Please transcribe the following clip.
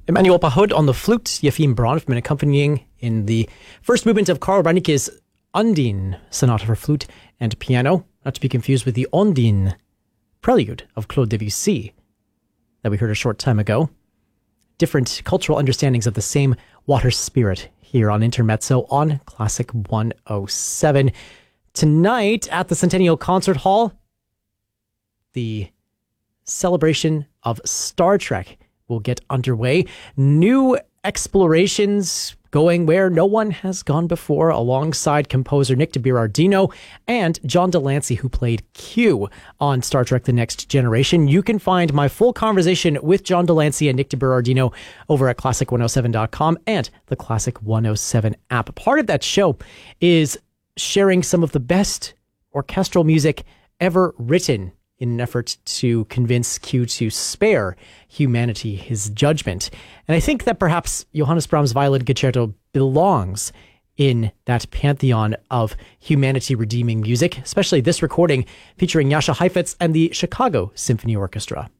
Emmanuel Pahud on the flute, Yefim Bronfman accompanying in the first movement of Karl Reinicke's Undine Sonata for flute and piano, not to be confused with the Ondine Prelude of Claude Debussy that we heard a short time ago. Different cultural understandings of the same water spirit here on Intermezzo on Classic 107. Tonight at the Centennial Concert Hall, the celebration of Star Trek will get underway. New explorations going where no one has gone before, alongside composer Nick de Berardino and John Delancey, who played Q on Star Trek The Next Generation. You can find my full conversation with John Delancey and Nick de Berardino over at classic107.com and the Classic 107 app. Part of that show is sharing some of the best orchestral music ever written in an effort to convince Q to spare humanity his judgment. And I think that perhaps Johannes Brahms' Violin Concerto belongs in that pantheon of humanity-redeeming music, especially this recording featuring Jascha Heifetz and the Chicago Symphony Orchestra.